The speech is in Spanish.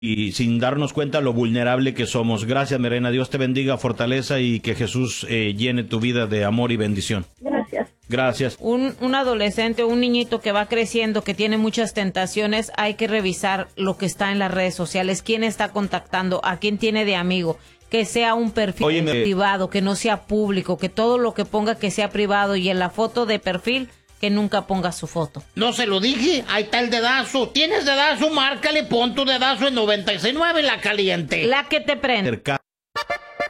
y sin darnos cuenta lo vulnerable que somos. Gracias, mi reina. Dios te bendiga, fortaleza y que Jesús llene tu vida de amor y bendición. Gracias. Gracias. Un adolescente, un niñito que va creciendo, que tiene muchas tentaciones, hay que revisar lo que está en las redes sociales, quién está contactando, a quién tiene de amigo, que sea un perfil privado, que no sea público, que todo lo que ponga que sea privado y en la foto de perfil que nunca ponga su foto. No se lo dije, ahí está el dedazo. ¿Tienes dedazo? Márcale, pon tu dedazo en 96.9 La Caliente. La que te prende.